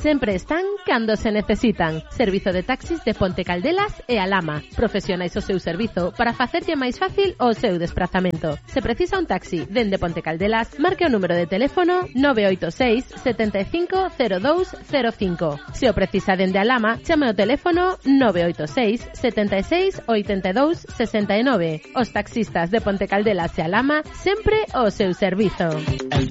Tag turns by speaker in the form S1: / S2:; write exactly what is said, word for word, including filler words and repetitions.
S1: sempre están cando se necesitan. Servizo de taxis de Ponte Caldelas e Alhama. Profesionais ao seu servizo para facerlle máis fácil o seu desplazamento. Se precisa un taxi dende Ponte Caldelas, marque o número de teléfono nove oito seis sete cinco cero dous cero cinco. Se o precisa dende Alhama, chame o teléfono nove oito seis sete seis oito dous seis nove. Os taxistas de Ponte Caldelas e Alhama sempre ao seu servizo.